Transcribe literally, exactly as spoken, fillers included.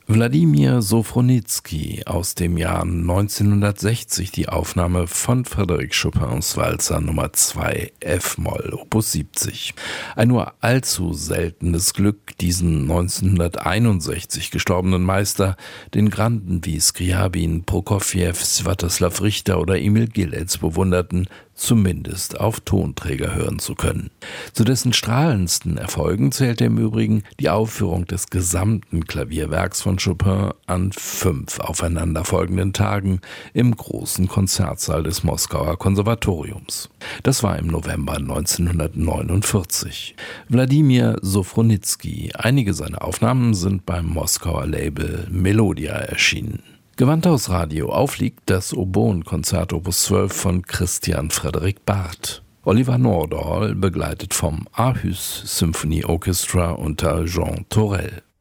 Wladimir Sofronitsky, aus dem Jahr neunzehnhundertsechzig die Aufnahme von Frédéric Chopins Walzer Nummer zwei F-Moll, Opus siebzig. Ein nur allzu seltenes Glück, diesen neunzehnhunderteinundsechzig gestorbenen Meister, den Granden wie Skriabin, Prokofjew, Swjatoslaw Richter oder Emil Gillez bewunderten, zumindest auf Tonträger hören zu können. Zu dessen strahlendsten Erfolgen zählte im Übrigen die Aufführung des gesamten Klavierwerks von Chopin an fünf aufeinanderfolgenden Tagen im großen Konzertsaal des Moskauer Konservatoriums. Das war im November neunzehnhundertneunundvierzig. Wladimir Sofronitsky, einige seiner Aufnahmen sind beim Moskauer Label Melodia erschienen. Gewandhaus Radio aufliegt das Oboen-Konzert Opus zwölf von Christian Frederick Barth. Oliver Nordahl begleitet vom Aarhus Symphony Orchestra unter Jean Torel.